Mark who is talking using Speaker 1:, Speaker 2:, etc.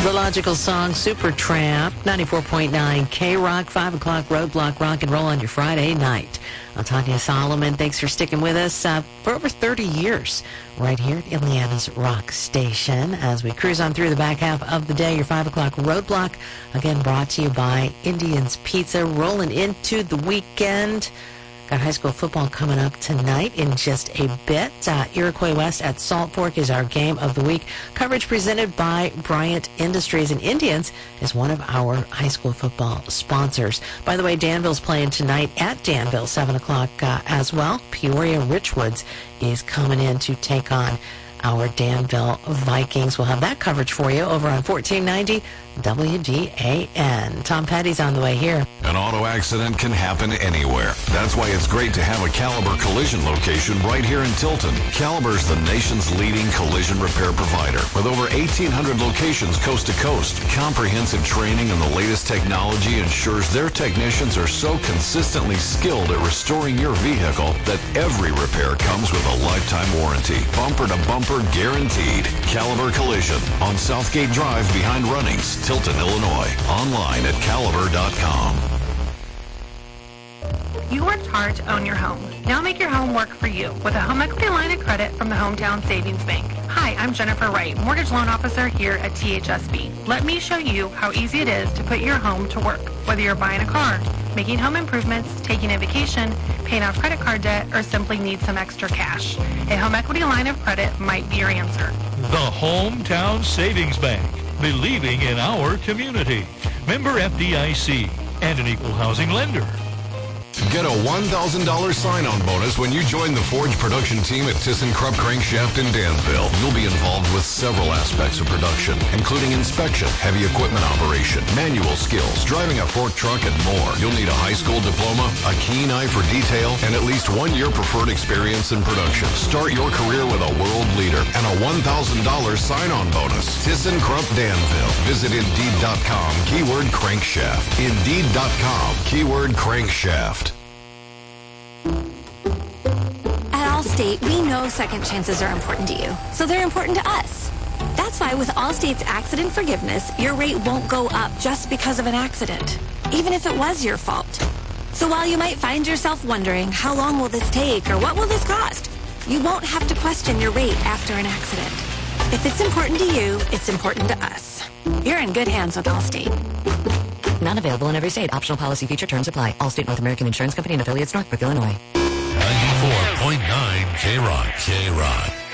Speaker 1: The Logical Song, Supertramp, 94.9 K-Rock, 5 o'clock Roadblock Rock and Roll on your Friday night. I'm Tanya Solomon. Thanks for sticking with us for over 30 years right here at Indiana's Rock Station as we cruise on through the back half of the day. Your 5 o'clock Roadblock, again, brought to you by Indian's Pizza, rolling into the weekend. Got high school football coming up tonight in just a bit. Iroquois West at Salt Fork is our game of the week. Coverage presented by Bryant Industries, and Indians is one of our high school football sponsors. By the way, Danville's playing tonight at Danville, 7 o'clock as well. Peoria Richwoods is coming in to take on our Danville Vikings. We'll have that coverage for you over on 1490 WGAN. Tom Petty's on the way here.
Speaker 2: An auto accident can happen anywhere. That's why it's great to have a Caliber collision location right here in Tilton. Caliber's the nation's leading collision repair provider with over 1,800 locations coast to coast. Comprehensive training and the latest technology ensures their technicians are so consistently skilled at restoring your vehicle that every repair comes with a lifetime warranty. Bumper to bumper guaranteed. Caliber Collision on Southgate Drive behind Runnings, Tilton, Illinois. Online at caliber.com.
Speaker 3: You worked hard to own your home. Now make your home work for you with a home equity line of credit from the Hometown Savings Bank. Hi, I'm Jennifer Wright, mortgage loan officer here at THSB. Let me show you how easy it is to put your home to work. Whether you're buying a car, making home improvements, taking a vacation, paying off credit card debt, or simply need some extra cash, a home equity line of credit might be your answer.
Speaker 4: The Hometown Savings Bank, believing in our community. Member FDIC and an equal housing lender.
Speaker 2: Get a $1,000 sign-on bonus when you join the Forge production team at ThyssenKrupp Crankshaft in Danville. You'll be involved with several aspects of production, including inspection, heavy equipment operation, manual skills, driving a fork truck, and more. You'll need a high school diploma, a keen eye for detail, and at least 1 year preferred experience in production. Start your career with a world leader and a $1,000 sign-on bonus. ThyssenKrupp Danville. Visit Indeed.com, keyword crankshaft. Indeed.com, keyword crankshaft.
Speaker 5: At Allstate, we know second chances are important to you, so they're important to us. That's why with Allstate's accident forgiveness, your rate won't go up just because of an accident, even if it was your fault. So while you might find yourself wondering, how long will this take or what will this cost, you won't have to question your rate after an accident. If it's important to you, it's important to us. You're in good hands with Allstate.
Speaker 6: Not available in every state. Optional policy feature terms apply. Allstate North American Insurance Company and affiliates, Northbrook, Illinois.
Speaker 7: 94.9 K-Rock. K-Rock.